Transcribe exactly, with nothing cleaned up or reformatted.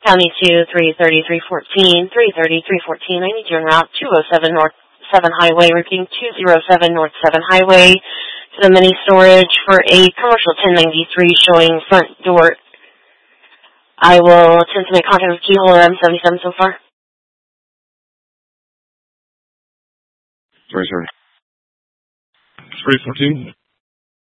County two, three thirty, three fourteen, three thirty, three fourteen. I need you en route two oh seven North seven Highway, repeating two oh seven North seven Highway to the mini storage for a commercial ten ninety-three showing front door. I will attempt to make contact with keyhole M seventy-seven so far. Sorry, sorry. three fourteen.